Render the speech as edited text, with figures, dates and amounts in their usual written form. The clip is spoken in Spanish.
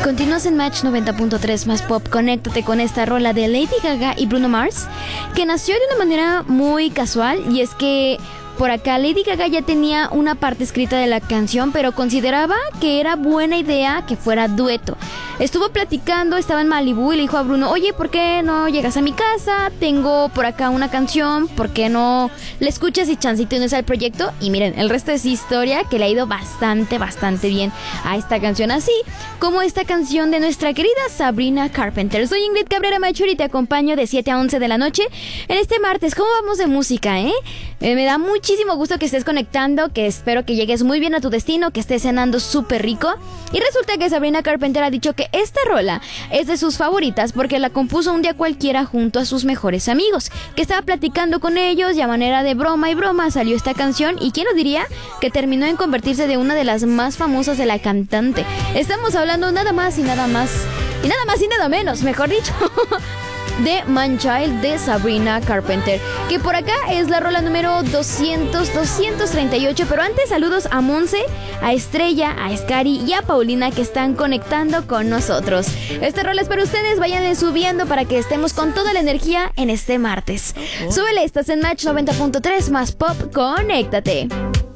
Continúas en Match 90.3 más pop. Conéctate con esta rola de Lady Gaga y Bruno Mars, que nació de una manera muy casual, y es que por acá Lady Gaga ya tenía una parte escrita de la canción, pero consideraba que era buena idea que fuera dueto. Estuvo platicando, estaba en Malibú y le dijo a Bruno: oye, ¿por qué no llegas a mi casa? Tengo por acá una canción, ¿por qué no le escuchas y chancito y no es al proyecto? Y miren, el resto es historia, que le ha ido bastante bien a esta canción, así como esta canción de nuestra querida Sabrina Carpenter. Soy Ingrid Cabrera Machury y te acompaño de 7 a 11 de la noche en este martes. ¿Cómo vamos de música, me da muchísimo gusto que estés conectando, que espero que llegues muy bien a tu destino, que estés cenando súper rico. Y resulta que Sabrina Carpenter ha dicho que esta rola es de sus favoritas porque la compuso un día cualquiera junto a sus mejores amigos, que estaba platicando con ellos y a manera de broma y broma salió esta canción, y quién lo diría que terminó en convertirse de una de las más famosas de la cantante. Estamos hablando nada más y nada menos, mejor dicho, de Man-Child de Sabrina Carpenter, que por acá es la rola número 238. Pero antes, saludos a Monse, a Estrella, a Escari y a Paulina, que están conectando con nosotros. Esta rola es para ustedes, vayan subiendo para que estemos con toda la energía en este martes. Súbele, estás en Match 90.3 más pop, conéctate.